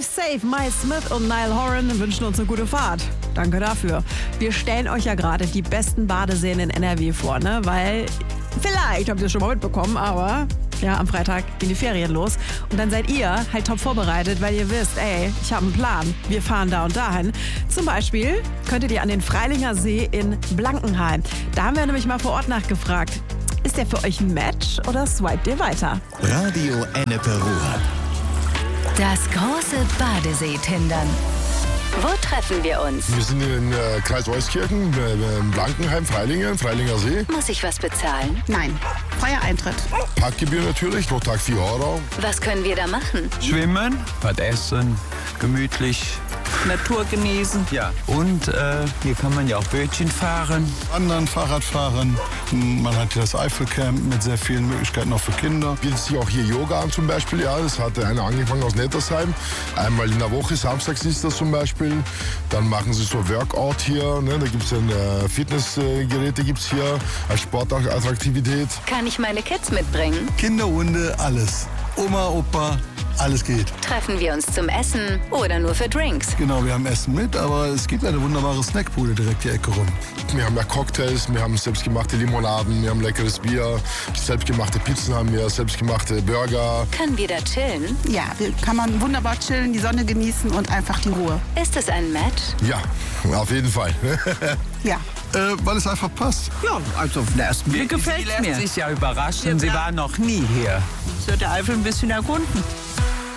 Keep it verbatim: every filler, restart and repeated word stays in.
Drive safe, Miles Smith und Niall Horan wünschen uns eine gute Fahrt. Danke dafür. Wir stellen euch ja gerade die besten Badeseen in N R W vor, ne? Weil vielleicht habt ihr es schon mal mitbekommen, aber ja, am Freitag gehen die Ferien los. Und dann seid ihr halt top vorbereitet, weil ihr wisst, ey, ich habe einen Plan. Wir fahren da und dahin. Zum Beispiel könntet ihr an den Freilinger See in Blankenheim. Da haben wir nämlich mal vor Ort nachgefragt. Ist der für euch ein Match oder swiped ihr weiter? Radio Ennepe-Ruhr. Das große Badesee-Tindern. Wo treffen wir uns? Wir sind in äh, Kreis Euskirchen, äh, in Blankenheim, Freilingen, Freilinger See. Muss ich was bezahlen? Nein, freier Eintritt. Parkgebühr natürlich, pro Tag vier Euro. Was können wir da machen? Schwimmen, was essen, gemütlich. Natur genießen. Ja, und äh, hier kann man ja auch Bötchen fahren. Wandern, Fahrrad fahren. Man hat hier das Eifelcamp mit sehr vielen Möglichkeiten auch für Kinder. Bietet sich auch hier Yoga an zum Beispiel. Ja, das hat einer angefangen aus Nettersheim. Einmal in der Woche, samstags ist das zum Beispiel. Dann machen sie so Workout hier. Ne? Da gibt es äh, Fitnessgeräte gibt's hier als Sportattraktivität. Kann ich meine Kids mitbringen? Kinder, Hunde, alles. Oma, Opa, alles geht. Treffen wir uns zum Essen oder nur für Drinks? Genau, wir haben Essen mit, aber es gibt eine wunderbare Snackbude direkt die Ecke rum. Wir haben ja Cocktails, wir haben selbstgemachte Limonaden, wir haben leckeres Bier, selbstgemachte Pizzen haben wir, selbstgemachte Burger. Können wir da chillen? Ja, hier kann man wunderbar chillen, die Sonne genießen und einfach die Ruhe. Ist es ein Match? Ja, auf jeden Fall. Ja. Äh, weil es einfach passt. Ja, also auf den ersten Blick gefällt Sie mir. lässt sich ja überraschen. Sie war noch nie hier. So der Eifel ein bisschen erkunden.